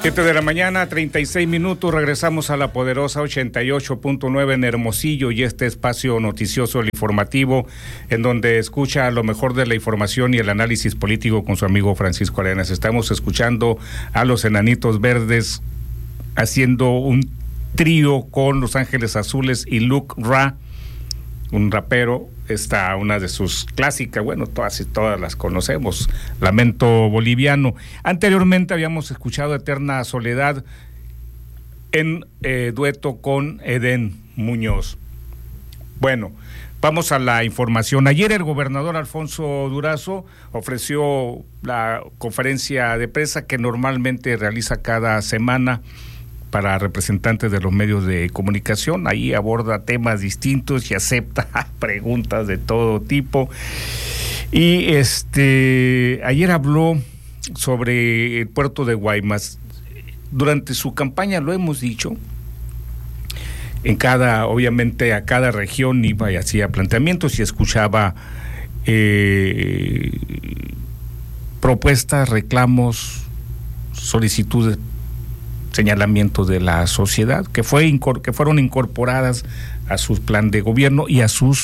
7 de la mañana, 36 minutos, regresamos a la poderosa 88.9 en Hermosillo y este espacio noticioso, el informativo, en donde escucha lo mejor de la información y el análisis político con su amigo Francisco Arenas. Estamos escuchando a los Enanitos Verdes haciendo un trío con Los Ángeles Azules y Luke Ra, un rapero. Está una de sus clásicas, bueno, todas las conocemos, Lamento Boliviano. Anteriormente habíamos escuchado Eterna Soledad en dueto con Edén Muñoz. Bueno, vamos a la información. Ayer el gobernador Alfonso Durazo ofreció la conferencia de prensa que normalmente realiza cada semana para representantes de los medios de comunicación. Ahí aborda temas distintos y acepta preguntas de todo tipo. Y ayer habló sobre el puerto de Guaymas. Durante su campaña, lo hemos dicho, obviamente a cada región iba y hacía planteamientos y escuchaba propuestas, reclamos, solicitudes, señalamientos de la sociedad que fueron incorporadas a su plan de gobierno y a su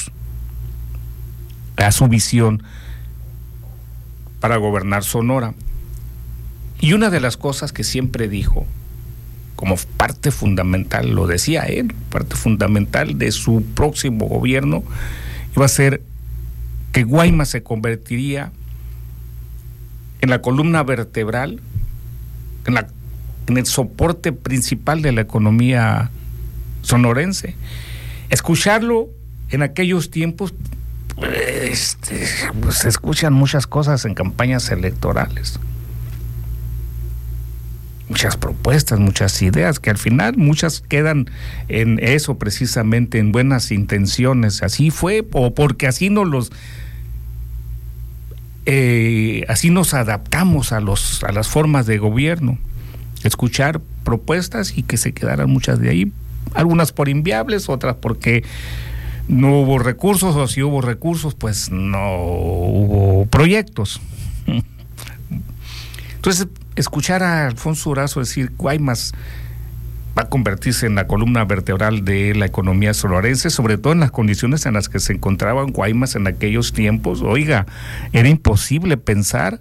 visión para gobernar Sonora. Y una de las cosas que siempre dijo como parte fundamental, lo decía él, parte fundamental de su próximo gobierno, iba a ser que Guaymas se convertiría en la columna vertebral, en el soporte principal de la economía sonorense. Escucharlo en aquellos tiempos, pues se escuchan muchas cosas en campañas electorales, muchas propuestas, muchas ideas, que al final muchas quedan en eso, precisamente en buenas intenciones. Así fue, o porque así así nos adaptamos a las formas de gobierno. Escuchar propuestas y que se quedaran muchas de ahí, algunas por inviables, otras porque no hubo recursos, o si hubo recursos, pues no hubo proyectos. Entonces, escuchar a Alfonso Durazo decir Guaymas va a convertirse en la columna vertebral de la economía sonorense, sobre todo en las condiciones en las que se encontraban Guaymas en aquellos tiempos. Oiga, era imposible pensar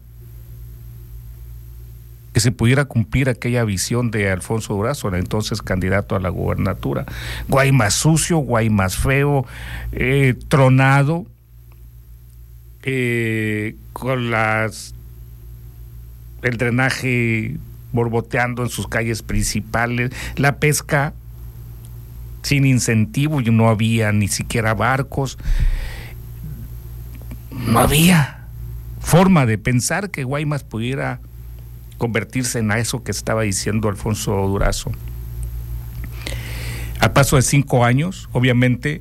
que se pudiera cumplir aquella visión de Alfonso Durazo, entonces candidato a la gubernatura. Guaymas sucio, Guaymas feo, tronado, con el drenaje borboteando en sus calles principales, la pesca sin incentivo, y no había ni siquiera barcos, no había forma de pensar que Guaymas pudiera convertirse en eso que estaba diciendo Alfonso Durazo. Al paso de 5 años, obviamente,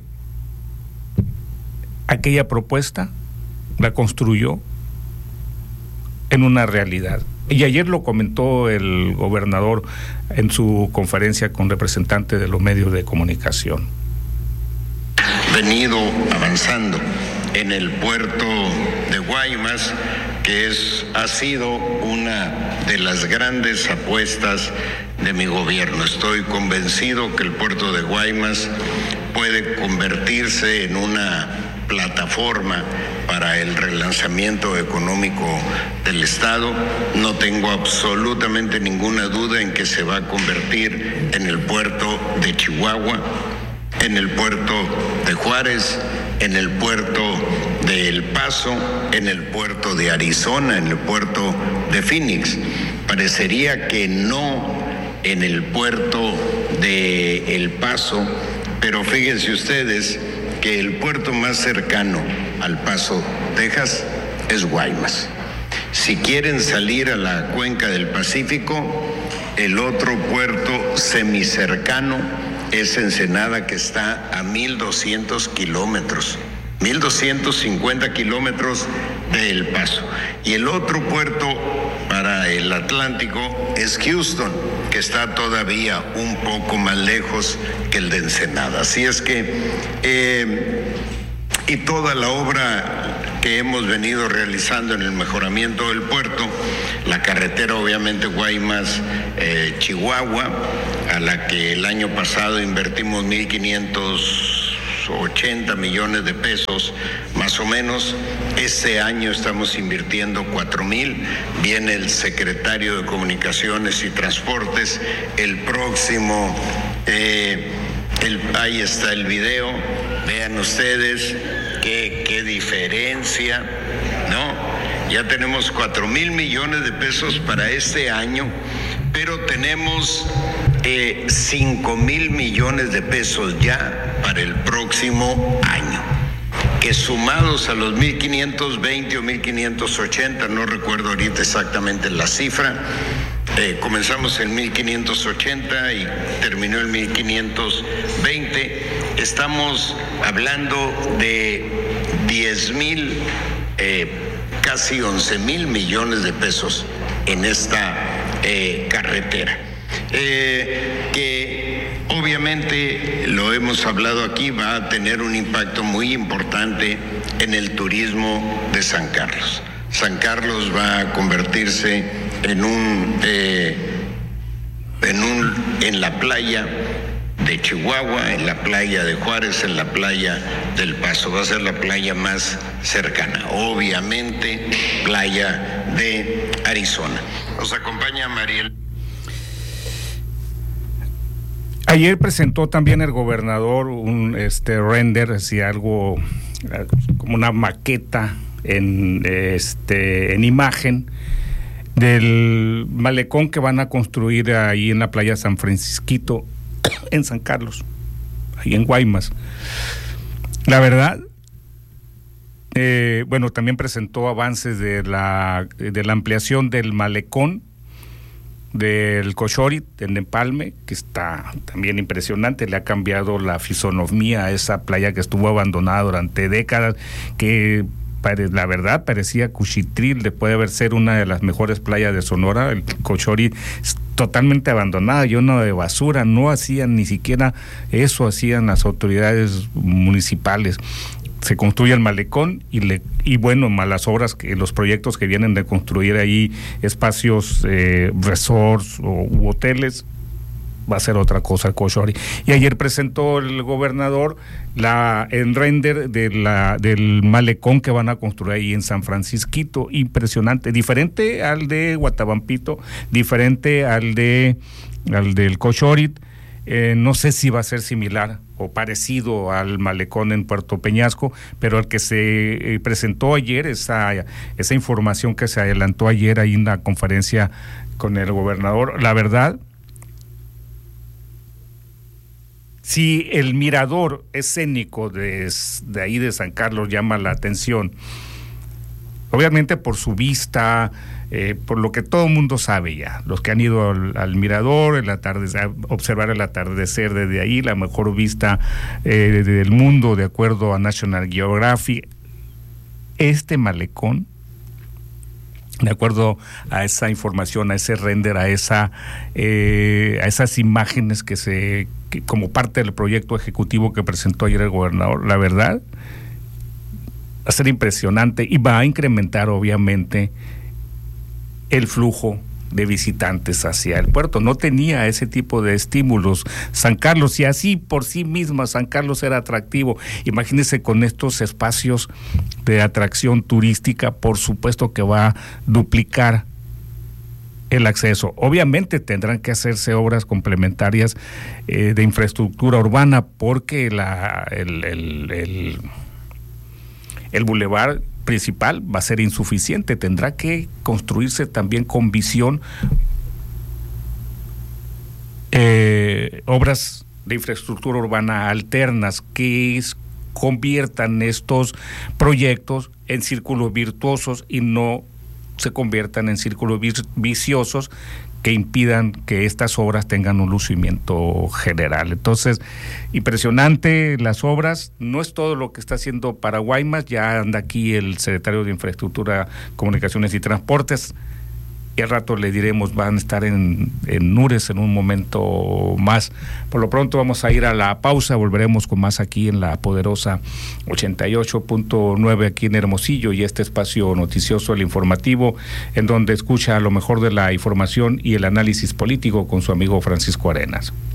aquella propuesta la construyó en una realidad. Y ayer lo comentó el gobernador en su conferencia con representantes de los medios de comunicación. Venido avanzando en el puerto de Guaymas, que ha sido una de las grandes apuestas de mi gobierno. Estoy convencido que el puerto de Guaymas puede convertirse en una plataforma para el relanzamiento económico del Estado. No tengo absolutamente ninguna duda en que se va a convertir en el puerto de Chihuahua, en el puerto de Juárez, en el puerto de El Paso, en el puerto de Arizona, en el puerto de Phoenix. Parecería que no en el puerto de El Paso, pero fíjense ustedes que el puerto más cercano al Paso, Texas, es Guaymas. Si quieren salir a la cuenca del Pacífico, el otro puerto semicercano es Ensenada, que está a 1,200 kilómetros, 1,250 kilómetros de El Paso. Y el otro puerto para el Atlántico es Houston, que está todavía un poco más lejos que el de Ensenada. Así es que, y toda la obra que hemos venido realizando en el mejoramiento del puerto, la carretera obviamente Guaymas-Chihuahua, a la que el año pasado invertimos 1,580 millones de pesos, más o menos. Este año estamos invirtiendo 4,000. Viene el secretario de Comunicaciones y Transportes. El próximo, ahí está el video. Vean ustedes qué diferencia, ¿no? Ya tenemos 4,000 millones de pesos para este año, pero tenemos 5,000 millones de pesos ya para el próximo año, que sumados a los 1,520 o 1,580, no recuerdo ahorita exactamente la cifra, comenzamos en 1,580 y terminó en 1,520, estamos hablando de 10,000, casi 11,000 millones de pesos en esta carretera. Que obviamente, lo hemos hablado aquí, va a tener un impacto muy importante en el turismo de San Carlos. San Carlos va a convertirse en la playa de Chihuahua, en la playa de Juárez, en la playa del Paso. Va a ser la playa más cercana, obviamente playa de Arizona. Nos acompaña Mariel. Ayer presentó también el gobernador un render, así algo como una maqueta en imagen del malecón que van a construir ahí en la playa San Francisquito, en San Carlos, ahí en Guaymas. La verdad, también presentó avances de la ampliación del malecón del Cochorit en Empalme, que está también impresionante. Le ha cambiado la fisonomía a esa playa que estuvo abandonada durante décadas, que la verdad parecía Cuchitril, después de haber ser una de las mejores playas de Sonora. El Cochorit totalmente abandonada, lleno de basura. No hacían ni siquiera eso, hacían las autoridades municipales. Se construye el malecón y malas obras, los proyectos que vienen de construir ahí espacios, resorts u hoteles, va a ser otra cosa, Cochori. Y ayer presentó el gobernador el render del malecón que van a construir ahí en San Francisquito. Impresionante, diferente al de Guatabampito, diferente al del Cochorit. No sé si va a ser similar o parecido al malecón en Puerto Peñasco, pero el que se presentó ayer, esa información que se adelantó ayer ahí en la conferencia con el gobernador, la verdad, si el mirador escénico de ahí de San Carlos llama la atención, obviamente por su vista, por lo que todo el mundo sabe ya, los que han ido al mirador, observar el atardecer desde ahí, la mejor vista del mundo de acuerdo a National Geographic. Este malecón, de acuerdo a esa información, a ese render, a esas imágenes que como parte del proyecto ejecutivo que presentó ayer el gobernador, la verdad, va a ser impresionante y va a incrementar obviamente el flujo de visitantes hacia el puerto. No tenía ese tipo de estímulos San Carlos, y así por sí misma San Carlos era atractivo. Imagínense con estos espacios de atracción turística, por supuesto que va a duplicar el acceso. Obviamente tendrán que hacerse obras complementarias de infraestructura urbana, porque el bulevar principal va a ser insuficiente. Tendrá que construirse también con visión obras de infraestructura urbana alternas que conviertan estos proyectos en círculos virtuosos y no se conviertan en círculos viciosos que impidan que estas obras tengan un lucimiento general. Entonces, impresionante las obras. No es todo lo que está haciendo para Guaymas. Ya anda aquí el secretario de Infraestructura, Comunicaciones y Transportes. y al rato le diremos, van a estar en Nures en un momento más. Por lo pronto vamos a ir a la pausa, volveremos con más aquí en la poderosa 88.9 aquí en Hermosillo y este espacio noticioso, el informativo, en donde escucha lo mejor de la información y el análisis político con su amigo Francisco Arenas.